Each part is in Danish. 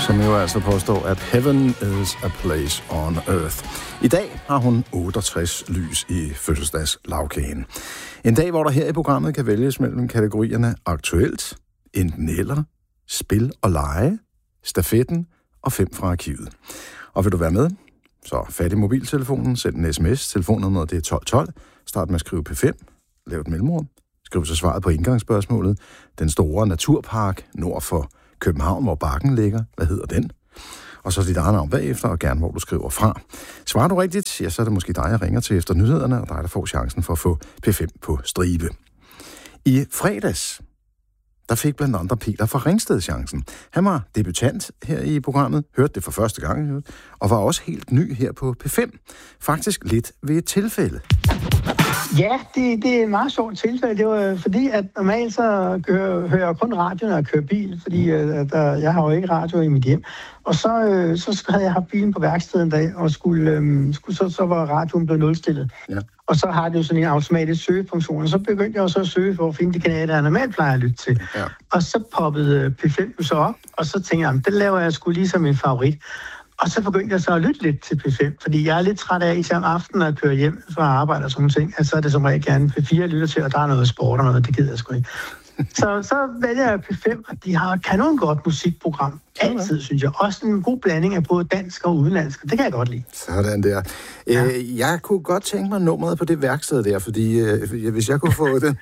som jo altså påstår, at heaven is a place on earth. I dag har hun 68 lys i fødselsdagslagkagen. En dag, hvor der her i programmet kan vælges mellem kategorierne aktuelt, enten eller, spil og lege, stafetten og 5 fra arkivet. Og vil du være med? Så fat i mobiltelefonen, send en sms, telefonnummeret det er 1212, start med at skrive P5, lav et mellemrum, skriv så svaret på indgangsspørgsmålet, den store naturpark nord for København, hvor Bakken ligger, hvad hedder den? Og så dit eget navn bagefter, og gerne hvor du skriver fra. Svarer du rigtigt, ja, så er det måske dig, jeg ringer til efter nyhederne, og dig, der får chancen for at få P5 på stribe. I fredags, der fik blandt andre Peter fra Ringsted chancen. Han var debutant her i programmet, hørte det for første gang, og var også helt ny her på P5. Faktisk lidt ved et tilfælde. Ja, det er et meget sjovt tilfælde. Det var fordi, at normalt så hører jeg kun radio, når jeg kører bil, fordi jeg har jo ikke radio i mit hjem. Og så havde jeg haft bilen på værkstedet en dag, og så var radioen blevet nulstillet. Ja. Og så har det jo sådan en automatisk søgefunktion, og så begyndte jeg også at søge for at finde de kanaler, jeg normalt plejer at lytte til. Ja. Og så poppede P5 så op, og så tænkte jeg, den laver jeg sgu lige som en favorit. Og så begyndte jeg så at lytte lidt til P5, fordi jeg er lidt træt af, især om aftenen, at køre hjem fra arbejde og sådan ting, at så er det som regel gerne P4 lytter til, og der er noget sport og noget, det gider jeg sgu ikke. Så vælger jeg P5, og de har kanon godt musikprogram. Altid, synes jeg. Også en god blanding af både dansk og udenlandsk. Det kan jeg godt lide. Sådan der. Ja. Jeg kunne godt tænke mig nummeret på det værksted der, fordi hvis jeg kunne få den,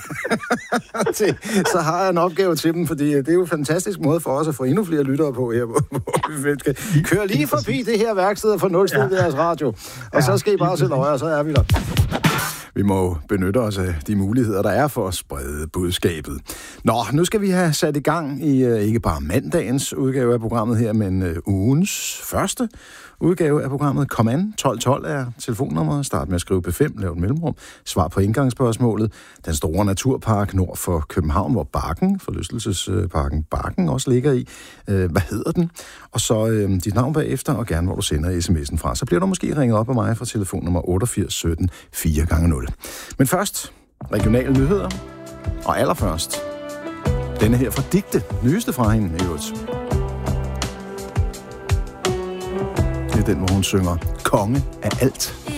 så har jeg en opgave til dem, fordi det er jo en fantastisk måde for os at få endnu flere lyttere på her, hvor vi skal køre lige forbi det her værksted og få nulstillet deres radio. Og så skal I bare sætte øje, og så er vi der. Vi må benytte os af de muligheder, der er for at sprede budskabet. Nå, nu skal vi have sat i gang i ikke bare mandagens udgave af programmet her, men ugens første udgave af programmet. Kom an, 1212 er telefonnummeret. Start med at skrive P5, lav et mellemrum. Svar på indgangsspørgsmålet. Den store naturpark nord for København, hvor Bakken, forlystelsesparken Bakken også ligger i. Hvad hedder den? Og så dit navn bagefter, og gerne hvor du sender sms'en fra. Så bliver du måske ringet op af mig fra telefonnummer 88 17 4x0. Men først, regionale nyheder. Og allerførst, denne her fra Digte, nyeste fra hende i øvrigt. Det er den, hvor hun synger konge af alt.